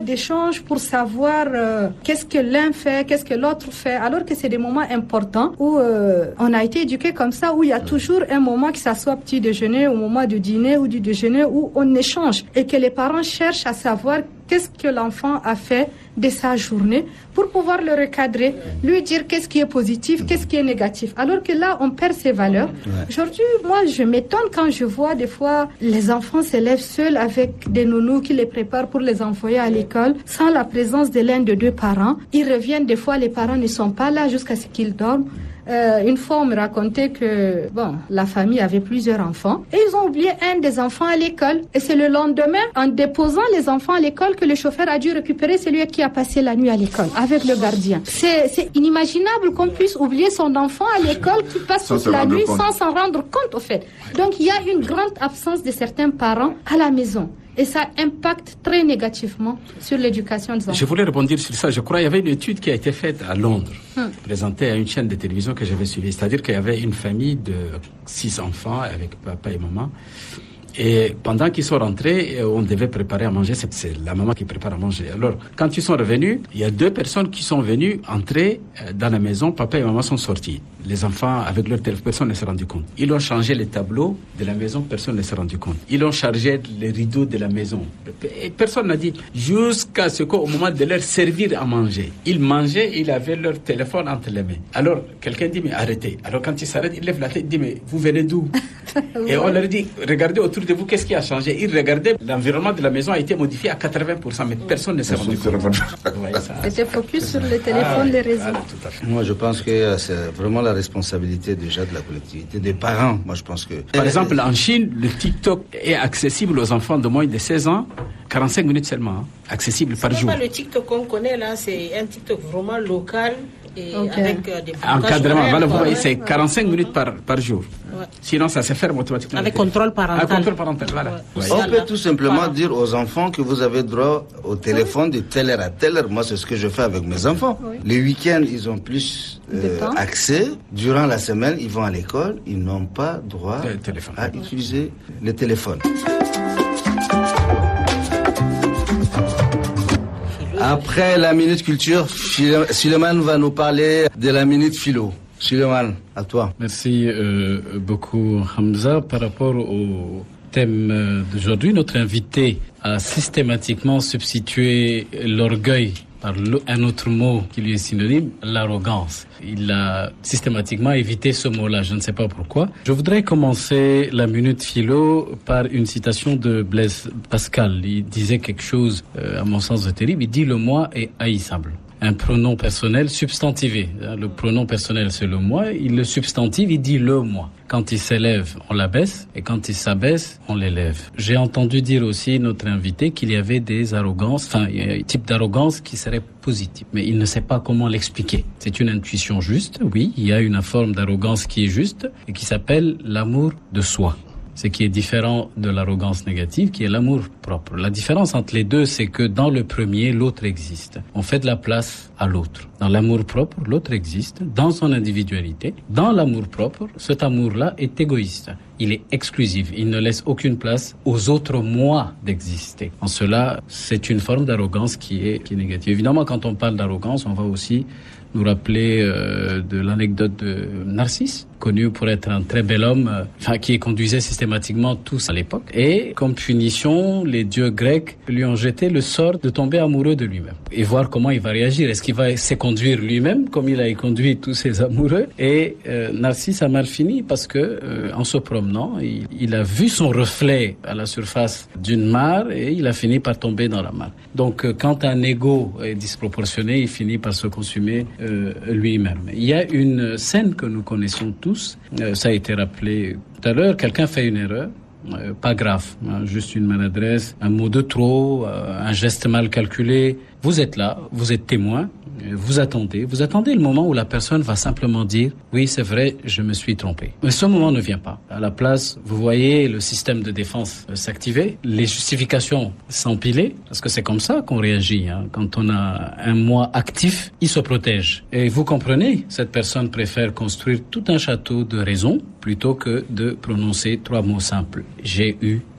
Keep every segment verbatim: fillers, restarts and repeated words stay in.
d'échange pour savoir euh, qu'est-ce que l'un fait, qu'est-ce que l'autre fait, alors que c'est des moments importants où euh, on a été éduqué comme ça, où il y a toujours un moment, que ça soit petit déjeuner, au moment du dîner ou du déjeuner, où on échange et que les parents cherchent à savoir qu'est-ce que l'enfant a fait de sa journée pour pouvoir le recadrer, lui dire qu'est-ce qui est positif, qu'est-ce qui est négatif. Alors que là, on perd ses valeurs. Ouais. Aujourd'hui, moi, je m'étonne quand je vois des fois les enfants se lèvent seuls avec des nounous qui les préparent pour les envoyer à l'école sans la présence de l'un des deux parents. Ils reviennent, des fois, les parents ne sont pas là jusqu'à ce qu'ils dorment. Euh, une fois, on me racontait que bon, la famille avait plusieurs enfants et ils ont oublié un des enfants à l'école. Et c'est le lendemain, en déposant les enfants à l'école, que le chauffeur a dû récupérer celui qui a passé la nuit à l'école avec le gardien. C'est, c'est inimaginable qu'on puisse oublier son enfant à l'école qui passe toute la nuit compte. Sans s'en rendre compte, au fait. Donc, il y a une grande absence de certains parents à la maison. Et ça impacte très négativement sur l'éducation des enfants. Je voulais rebondir sur ça. Je crois qu'il y avait une étude qui a été faite à Londres, hum. présentée à une chaîne de télévision que j'avais suivie. C'est-à-dire qu'il y avait une famille de six enfants avec papa et maman. Et pendant qu'ils sont rentrés, on devait préparer à manger. C'est, c'est la maman qui prépare à manger. Alors, quand ils sont revenus, il y a deux personnes qui sont venues entrer dans la maison. Papa et maman sont sortis. Les enfants, avec leur téléphone, personne ne s'est rendu compte. Ils ont changé les tableaux de la maison, personne ne s'est rendu compte. Ils ont chargé les rideaux de la maison. Et personne n'a dit, jusqu'à ce qu'au moment de leur servir à manger, ils mangeaient, ils avaient leur téléphone entre les mains. Alors, quelqu'un dit, mais arrêtez. Alors, quand ils s'arrêtent, ils lèvent la tête, ils disent, mais vous venez d'où? Et on leur dit, regardez autour de vous, qu'est-ce qui a changé? Ils regardaient, l'environnement de la maison a été modifié à quatre-vingts pour cent, mais personne ne s'est rendu compte. C'était focus sur le téléphone, ah, les réseaux. Voilà, tout à fait. Moi, je pense que c'est vraiment la responsabilité déjà de la collectivité, des parents. Moi, je pense que... Par exemple, en Chine, le TikTok est accessible aux enfants de moins de seize ans, quarante-cinq minutes seulement, hein, accessible c'est par jour. C'est pas le TikTok qu'on connaît là, c'est un TikTok vraiment local. Et okay. Avec euh, des encadrement, voilà, vous voyez, c'est quarante-cinq minutes par, par jour. Ouais. Sinon, ça se ferme automatiquement. Avec contrôle parental. Avec contrôle parental, voilà. Ouais. Ouais. On peut tout simplement voilà. dire aux enfants que vous avez droit au téléphone de telle heure à telle heure. Moi, c'est ce que je fais avec mes enfants. Oui. Les week-ends, ils ont plus euh, accès. Durant la semaine, ils vont à l'école. Ils n'ont pas droit à utiliser le téléphone. Après la Minute Culture, Suleiman va nous parler de la Minute Philo. Suleiman, à toi. Merci euh, beaucoup, Hamza. Par rapport au thème d'aujourd'hui, notre invité a systématiquement substitué l'orgueil par un autre mot qui lui est synonyme, l'arrogance. Il a systématiquement évité ce mot-là, je ne sais pas pourquoi. Je voudrais commencer la Minute Philo par une citation de Blaise Pascal. Il disait quelque chose, euh, à mon sens, de terrible. Il dit « Le moi est haïssable ». Un pronom personnel substantivé. Le pronom personnel, c'est le moi. Il le substantive, il dit le moi. Quand il s'élève, on l'abaisse. Et quand il s'abaisse, on l'élève. J'ai entendu dire aussi, notre invité, qu'il y avait des arrogances, enfin, il y a un type d'arrogance qui serait positive. Mais il ne sait pas comment l'expliquer. C'est une intuition juste, oui. Il y a une forme d'arrogance qui est juste et qui s'appelle l'amour de soi. Ce qui est différent de l'arrogance négative, qui est l'amour propre. La différence entre les deux, c'est que dans le premier, l'autre existe. On fait de la place à l'autre. Dans l'amour propre, l'autre existe, dans son individualité. Dans l'amour propre, cet amour-là est égoïste. Il est exclusif. Il ne laisse aucune place aux autres moi d'exister. En cela, c'est une forme d'arrogance qui est, qui est négative. Évidemment, quand on parle d'arrogance, on va aussi nous rappeler euh, de l'anecdote de Narcisse, connu pour être un très bel homme, euh, enfin qui conduisait systématiquement tous à l'époque. Et comme punition, les dieux grecs lui ont jeté le sort de tomber amoureux de lui-même et voir comment il va réagir. Est-ce qu'il va s'éconduire lui-même comme il a conduit tous ses amoureux? Et euh, Narcisse a mal fini parce que euh, en se promenant, il, il a vu son reflet à la surface d'une mare et il a fini par tomber dans la mare. Donc euh, quand un ego est disproportionné, il finit par se consumer Euh, lui-même. Il y a une scène que nous connaissons tous, euh, ça a été rappelé tout à l'heure, quelqu'un fait une erreur, euh, pas grave, hein, juste une maladresse, un mot de trop, euh, un geste mal calculé. Vous êtes là, vous êtes témoin, vous attendez, vous attendez le moment où la personne va simplement dire « Oui, c'est vrai, je me suis trompé ». Mais ce moment ne vient pas. À la place, vous voyez le système de défense s'activer, les justifications s'empiler, parce que c'est comme ça qu'on réagit. Hein. Quand on a un moi actif, il se protège. Et vous comprenez, cette personne préfère construire tout un château de raisons plutôt que de prononcer trois mots simples. J'ai eu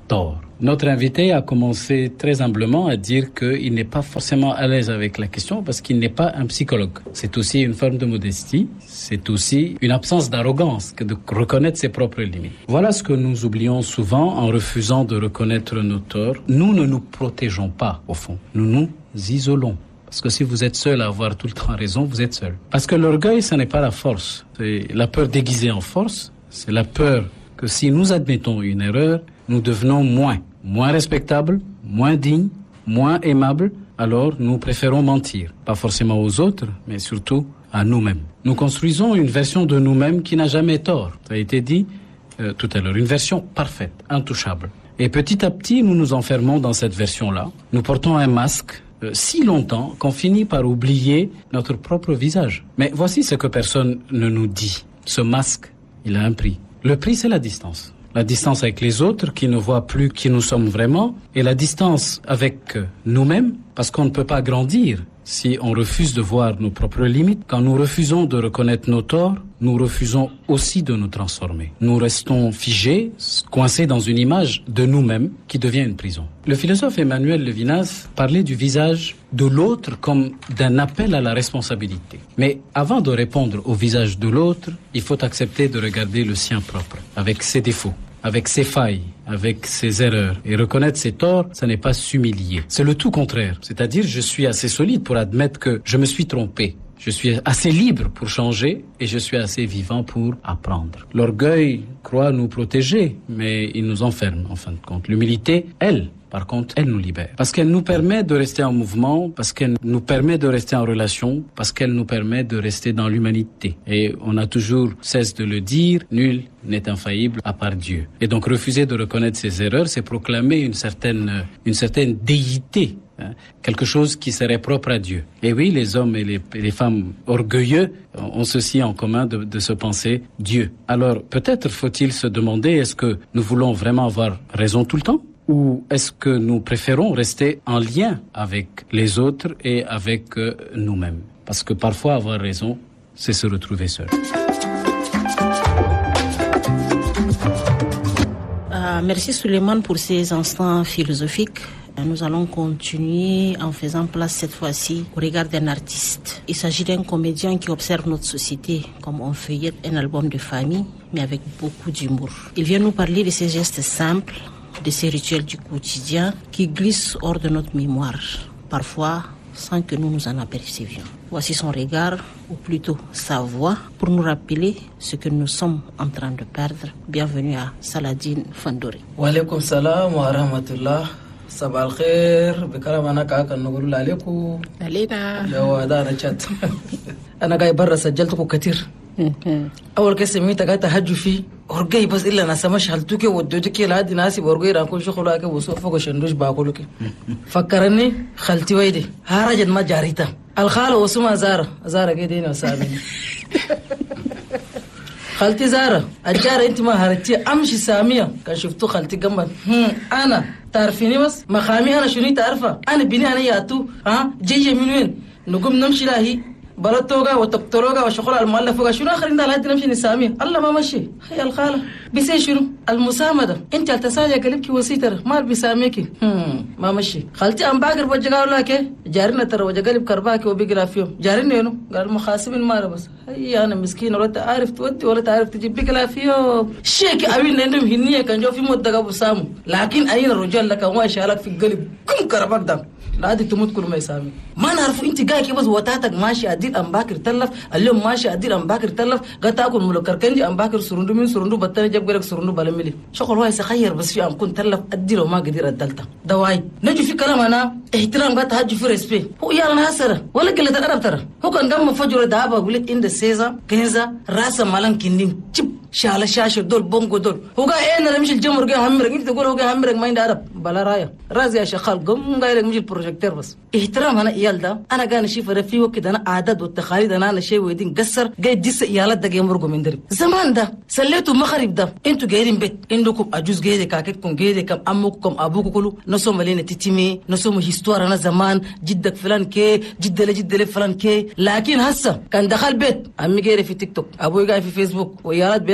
tort. Notre invité a commencé très humblement à dire qu'il n'est pas forcément à l'aise avec la question parce qu'il n'est pas un psychologue. C'est aussi une forme de modestie, c'est aussi une absence d'arrogance que de reconnaître ses propres limites. Voilà ce que nous oublions souvent en refusant de reconnaître nos torts. Nous ne nous protégeons pas, au fond. Nous nous isolons. Parce que si vous êtes seul à avoir tout le temps raison, vous êtes seul. Parce que l'orgueil, ce n'est pas la force. C'est la peur déguisée en force. C'est la peur que si nous admettons une erreur, nous devenons moins. Moins respectables, moins dignes, moins aimables, alors nous préférons mentir. Pas forcément aux autres, mais surtout à nous-mêmes. Nous construisons une version de nous-mêmes qui n'a jamais tort. Ça a été dit euh, tout à l'heure. Une version parfaite, intouchable. Et petit à petit, nous nous enfermons dans cette version-là. Nous portons un masque euh, si longtemps qu'on finit par oublier notre propre visage. Mais voici ce que personne ne nous dit. Ce masque, il a un prix. Le prix, c'est la distance. La distance avec les autres qui ne voient plus qui nous sommes vraiment et la distance avec nous-mêmes parce qu'on ne peut pas grandir si on refuse de voir nos propres limites. Quand nous refusons de reconnaître nos torts, nous refusons aussi de nous transformer. Nous restons figés, coincés dans une image de nous-mêmes qui devient une prison. Le philosophe Emmanuel Levinas parlait du visage de l'autre comme d'un appel à la responsabilité. Mais avant de répondre au visage de l'autre, il faut accepter de regarder le sien propre, avec ses défauts, avec ses failles, avec ses erreurs. Et reconnaître ses torts, ça n'est pas s'humilier. C'est le tout contraire. C'est-à-dire, je suis assez solide pour admettre que je me suis trompé. Je suis assez libre pour changer et je suis assez vivant pour apprendre. L'orgueil croit nous protéger, mais il nous enferme en fin de compte. L'humilité, elle, par contre, elle nous libère. Parce qu'elle nous permet de rester en mouvement, parce qu'elle nous permet de rester en relation, parce qu'elle nous permet de rester dans l'humanité. Et on a toujours cesse de le dire, nul n'est infaillible à part Dieu. Et donc refuser de reconnaître ses erreurs, c'est proclamer une certaine, une certaine déité. Hein, quelque chose qui serait propre à Dieu. Et oui, les hommes et les, et les femmes orgueilleux ont ceci en commun de, de se penser Dieu. Alors peut-être faut-il se demander, est-ce que nous voulons vraiment avoir raison tout le temps? Ou est-ce que nous préférons rester en lien avec les autres et avec euh, nous-mêmes? Parce que parfois avoir raison, c'est se retrouver seul. Euh, merci Suleiman pour ces instants philosophiques. Nous allons continuer en faisant place cette fois-ci au regard d'un artiste. Il s'agit d'un comédien qui observe notre société comme on feuillette un album de famille, mais avec beaucoup d'humour. Il vient nous parler de ces gestes simples, de ces rituels du quotidien qui glissent hors de notre mémoire, parfois sans que nous nous en apercevions. Voici son regard, ou plutôt sa voix, pour nous rappeler ce que nous sommes en train de perdre. Bienvenue à Saladin Fandori. Wa alaykum salam wa rahmatullah. صباح الخير بكلام انا كاك نقول عليكم علينا يا ودانا شات انا جاي برا سجلتكم كتير اول كيس سميتها قاعد تهجوا فيه اورجي بس الا انا سمش هلتوكي ودوتكي لعدي ناسي اورجي راكون شغل هكا وسوق فوق شندوش باكلك فكرني خالتي ويدي هارجت ما جاريتا الخاله وسمها زاره زاره كده وسامين خالتي زاره الجاره انت ما هرتي امشي ساميه كان شفتو خالتي جنب انا تعرفيني بس مخامي انا شنو تعرفه انا بني انا ياتو ها جايه من وين نقوم نمشي لهي بلطوغا وتقطروغا وشغل المؤلفوغا شنو اخرين ده لحد نمشي نسامي الله ما مشي هي الخاله بيسي شنو المسامده انت التسالي قلبك وسيتر ما بيساميكي ما مشي خالتي ام باقر بوجا ولا كي جارنا ترى وجا قلب كرباكي وبيقرا فيهم جارني انه قال مخاسبين ما بس هي انا مسكين ولا تعرف تودي ولا تعرف تجيب بيقرا فيهم شيك اوين عندهم هنيه كان جو في مده ابو سامو لكن اين الرجال لك ما شالك في القلب كم كرباك ده لا دي تموت كل ما يسامي ما نعرف انت جاي كي بس وتاتك ماشي ادير ام باكر تلف اليوم ماشي ادير ام باكر تلف غتاكل ملوكر كنجي ام باكر سرندو من سرندو بطل جاب غيرك سرندو بلملي شغل هو يسخير بس في ام كنت تلف ادير وما قدر ادلتا دواي نجي في كلام انا احترام غت هاجي في ريسبي هو يا انا هسره ولا قله الادب ترى هو كان دم فجر دابا قلت ان سيزا كنزا راس مالن كندين تشب شاله شاشه دول بونغو دول هو قال انا نمشي الجمر جاي همرك انت تقول هو جاي همرك ما عنده ادب بلا رايه راز يا شخال قم قايل مشي البروجيكتور بس احترام انا ايال ده انا قاعد اشوف رفي وقت انا عادات والتقاليد انا انا شيء ويدين قصر جاي ديس ايالات ده جاي مرقو من درب زمان ده سليتوا مغرب ده انتوا جايين بيت عندكم اجوز جاي كاكيكم جاي كم امكم ابوكم كله نسو ملينا تتيمي نسو هيستوار انا زمان جدك فلان كي جد لجد فلان كي لكن هسه كان دخل بيت امي جاي في تيك توك ابوي جاي في فيسبوك ويالات بين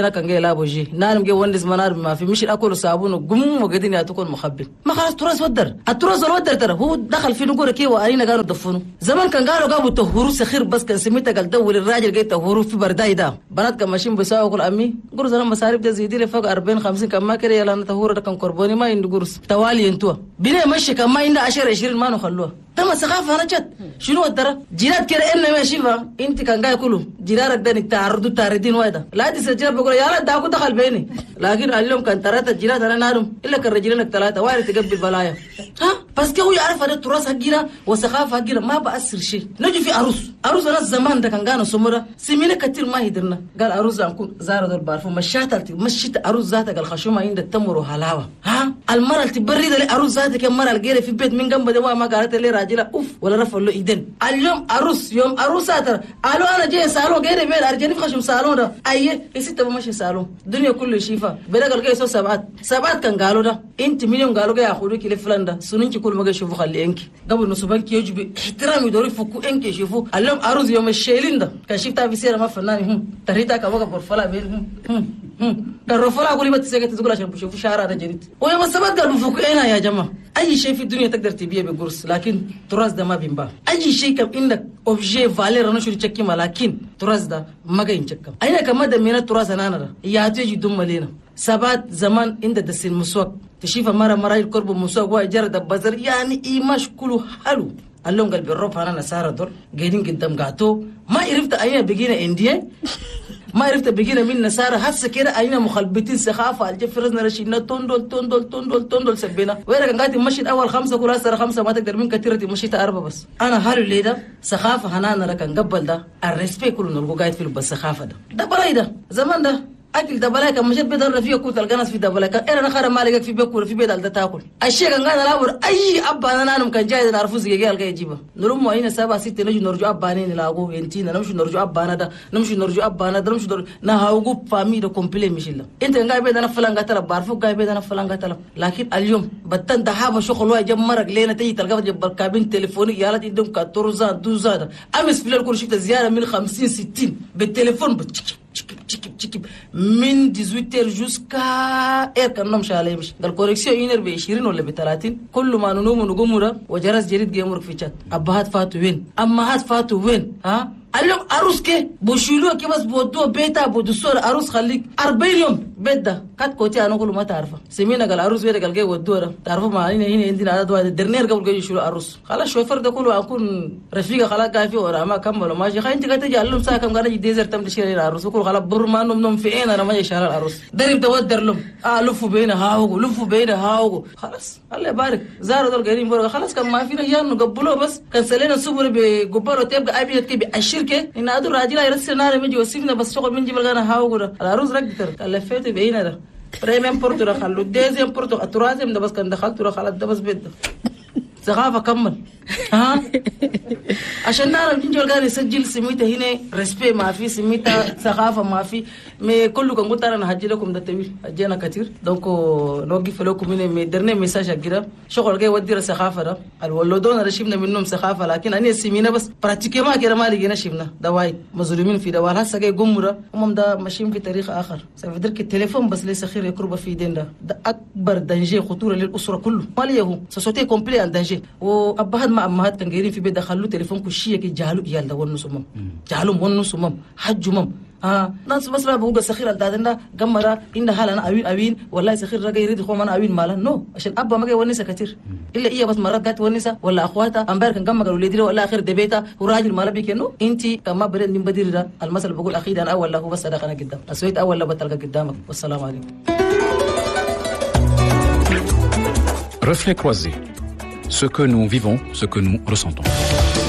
انا كان جاي لابوجي نانم جاي وندس منار ما في مش اكل صابون وقم وقاعدين يعطوكم مخبل ما خلاص تراث ودر التراث الودر ترى هو دخل في نقول كي وارينا قالوا دفنوا زمان كان قالوا قاموا تهوروا سخير بس كان سميتها قال دور الراجل جاي تهوروا في برداي ده بنات كان ماشيين بيساووا كل امي قرص انا مصاريف ده زيدي لي فوق أربعين خمسين كان ما كده يلا انا تهور ده كان قرباني ما عندي قرص توالي انتوا بينا ماشي كان ما عنده عشرة عشرين ما نخلوها ده ما ثقافه انا جد شنو الدرا جيرات كده ان ما شيفا انت كان جاي كله جيرارك ده تعرضوا تاردين وايده لا دي سجل بقول يا لا ده اكو دخل بيني لكن اليوم كان ثلاثه جيرات انا نارم الا كان رجلينك ثلاثه واحد تقبل بلايا ها بس كده هو يعرف هذا التراث حقنا وثقافه حقنا ما بأثر شيء نجي في عروس عروس انا الزمان ده كان جانا سمره سمينا كتير ما يدرنا قال عروس انكم زار دول بعرفوا مشات مشيت عروس ذاتها قال خشومه عند التمر وحلاوه ها المراه اللي تبرد لي عروس ذاتها كم مره الجيره في بيت من جنب ده ما قالت لي راجله اوف ولا رفع له ايدين اليوم عروس يوم عروسات قالوا انا جاي سالون غير بيت ارجعني في خشم سالون ده اي يسيت ماشي سالون الدنيا كله شيفا بدا قال جاي سو سبعات سبعات كان قالوا ده انت مليون قالوا جاي ياخذوك لفلان ده سننك كل ما جاي يشوفوا خلي انك قبل نصبك يجب احترام يدوري فكو انك يشوفوا اليوم عروس يوم الشيلين ده كان شفتها في سيره ما فنان هم تريتا كبا برفلا بين هم هم الرفلا اقول لي بتسكت تقول عشان بشوفوا شعر ده جديد ويوم السبت قالوا فكو هنا يا جماعه اي شيء في الدنيا تقدر تبيعه بقرص لكن تراث ده ما بينباع اي شيء كم عندك اوبجي فالير انا شو تشكي لكن تراث ده ما جاي نشكم اين كما ده من التراث انا انا يا تيجي دم لينا سبات زمان عند دس المسواك تشوف مره مره القرب مسواك وجرد بزر يعني ايماش كله حلو اللون قلبي الروب انا نساره دول قاعدين قدام قاعتو ما عرفت اين بقينا انديه ما عرفت بقينا من نساره هسه كده اين مخلبتين سخافه الجفرزنا رشينا توندول توندول توندول توندول سبينا وين كان قاعد مشيت اول خمسه كل هسه خمسه ما تقدر من كثيره مشيت اربعه بس انا حالو ليه ده سخافه هنا كان قبل ده الريسبي كله نلقو قاعد في السخافه ده ده بلاي ده زمان ده اكل دبلاك مشيت بيت انا فيه كوت القناص في دبلاك انا خير ما لقيك في بيكول في بيت ده تاكل الشيء كان قاعد الامر اي ابا انا انا كان جاي نعرفوا زي قال يجيبها نلوم عينا سبعة ستة نجي نرجع ابانين نلاقوه انتينا نمشي نرجع ابانا ده نمشي نرجع ابانا ده نمشي نهاوغو فامي ده كومبلي مش الا انت قاعد بيت انا فلان قتل بعرفوا قاعد بيت انا فلان قتل لكن اليوم بتن دحابه شغل واحد جمرك لينا تيجي تلقى جنب الكابين تليفوني يا لدي عندهم كاتورزا دوزا امس في الكل شفت زياره من خمسين ستين بالتليفون بتشكي تشكي تشكي من ثمانية عشرة جوسكا اير كان نمشي عليه مش قال كوريكسيون ينر ب عشرين ولا ب ثلاثين كل ما ننوم ونقوم وجرس جريد جيمورك في شات ابهات فاتوا وين امهات فاتوا وين ها اليوم عروس كي بوشيلوه كي بس بودوه بيتا بودسور عروس خليك أربعين يوم بيت ده كات كوتي انا كله ما تعرفه سمينا قال عروس بيت قال جاي ودوه تعرفوا ما هنا هنا عندنا عدد واحد درنير قبل جاي يشيلوا عروس خلاص شوفر ده كله اكون رفيقه خلاص قاعد فيه ورا ما كملوا ماشي خلي انت قاعد تجي لهم ساعه كم قاعد ديزر تم تشيل العروس كله خلاص برما نم نم في اين انا ما يشال العروس درب تودر لهم اه لفوا بينا هاو لفوا بينا هاو خلاص الله يبارك زاروا دول قاعدين برا خلاص كان ما فينا يان نقبلوه بس كان سلينا صبر بغبره تبقى ابي تبي الشركه ان ادر راجل يرسل نار من جوسيفنا بس شغل من جبل انا هاو غدا العروس رقدر لفيت بينا ده بريميوم بورتو خلو ديزيم بورتو التراثم ده بس كان دخلت له خلاص ده بس بيت ثقافه كمل ها عشان نعرف نجي قال يسجل سميته هنا ريسبي ما في سميته ثقافه ما في مي كله كان قلت انا هجي لكم ده طويل هجينا كثير دونك نوقف لكم هنا مي درنا ميساج كده شغل جاي ودي الثقافه ده الولدون رشبنا منهم ثقافه لكن انا سمينا بس براتيكيما كده ما لقينا شفنا ده وايد مظلومين في ده هسه جاي قمره هم ده ماشيين في تاريخ اخر سيفدرك التليفون بس ليس خير يقرب في دين ده ده اكبر دنجي خطوره للاسره كله ما ليه سوسيتي كومبلي ان دنجي وابهات ما امهات كان جايين في بيت دخلوا تليفون كشيه كي جهلوا عيال ده ونص مم جهلوا ونص مم حجوا مم اه ناس بس لا بقول سخير الدادنا قمره ان حالنا اوين اوين والله سخير رجع يريد يخو من اوين مالا نو عشان ابا ما جاي ونسه كتير الا هي بس مرات جات ونسه ولا اخواتها امبارح كان قام قالوا لي ولا اخر دبيته وراجل مالا بيك انه انت كما برد من بدير ده المثل بقول اخيد انا اول له بس صدق انا قدام اسويت اول لا بتلقى قدامك والسلام عليكم. Reflet croisé, ce que nous vivons, ce que nous ressentons.